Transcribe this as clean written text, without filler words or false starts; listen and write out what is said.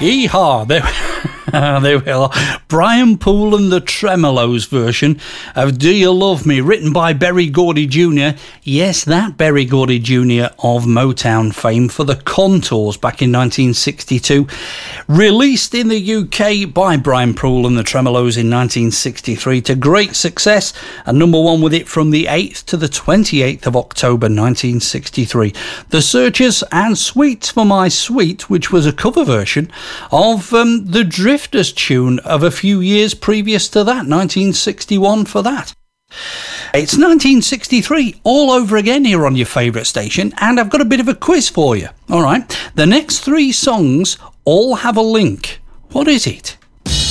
Yeehaw! There we are. Brian Poole and the Tremolos version of Do You Love Me, written by Berry Gordy Jr. Yes, that Berry Gordy Jr. of Motown fame for the Contours back in 1962. Released in the UK by Brian Poole and the Tremolos in 1963 to great success, and number one with it from the 8th to the 28th of October 1963. The Searchers and Sweets for My Sweet, which was a cover version of the Drifters tune of a few years previous to that, 1961 for that. It's 1963 all over again here on your favourite station, and I've got a bit of a quiz for you. All right, the next three songs all have a link. What is it?